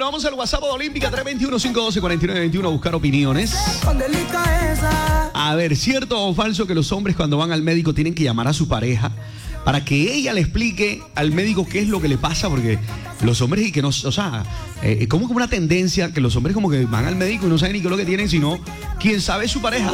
Bueno, vamos al WhatsApp de Olímpica 321-512-4921 a buscar opiniones. A ver, ¿cierto o falso que los hombres cuando van al médico tienen que llamar a su pareja para que ella le explique al médico qué es lo que le pasa? Porque los hombres, y que no, o sea, como una tendencia que los hombres como que van al médico y no saben ni qué es lo que tienen, sino quién sabe es su pareja.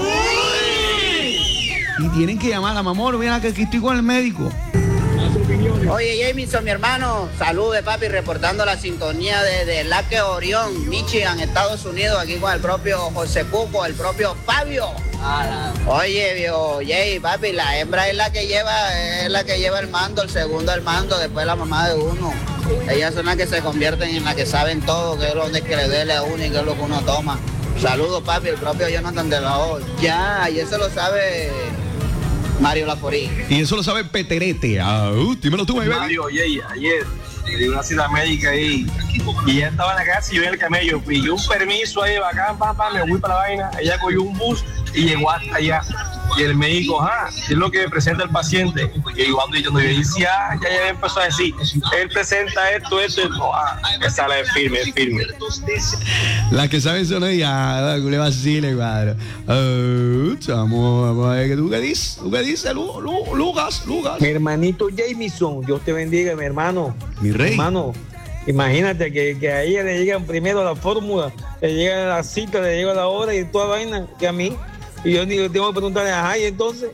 Y tienen que llamar a mi amor, mira que aquí estoy con el médico. Oye, Jamison, mi hermano, salude, papi, reportando la sintonía desde Lake Orión, Michigan, Estados Unidos, aquí con el propio José Cuco, el propio Fabio. Oye, viejo, Jay, papi, la hembra es la que lleva el mando, el segundo el mando, después la mamá de uno. Ellas son las que se convierten en las que saben todo, qué es lo que le duele a uno y qué es lo que uno toma. Saludos, papi, el propio Jonathan de la O. Ya, y eso lo sabe Mario Laforí. Y eso lo sabe Peterete. Dímelo tú, baby. Mario, oye, ayer le di una cita médica ahí y ella estaba en la casa y yo en el camello. Pidió un permiso ahí, bacán, me voy para la vaina. Ella cogió un bus y llegó hasta allá. Y el médico, es lo que presenta el paciente. Y yo decía, ya empezó a decir, él presenta esto. Que sale firme. Las que saben son ellas, le vacile, cuadro. Vamos a ver, ¿tú qué dices? Lucas. Mi hermanito Jamison, Dios te bendiga, mi hermano. Mi rey. Hermano, imagínate que a ella le llegan primero la fórmula, le llega la cita, le llega la hora y toda vaina, que a mí. Y yo ni tengo que preguntarle, y entonces.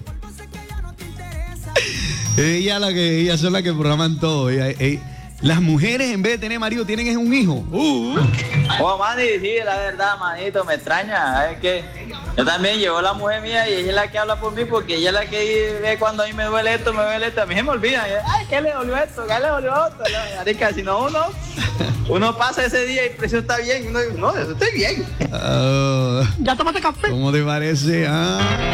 Ellas son las que programan todo. Las mujeres, en vez de tener marido, tienen un hijo. Mani, sí, la verdad, manito, me extraña. Es que yo también llevo la mujer mía y ella es la que habla por mí, porque ella es la que ve cuando a mí me duele esto. A mí se me olvida. ¿Qué le dolió esto? ¿Qué le dolió esto? Marica, si no, uno pasa ese día y el precio está bien. Uno dice, no, eso estoy bien. ¿Ya tomaste café? ¿Cómo te parece?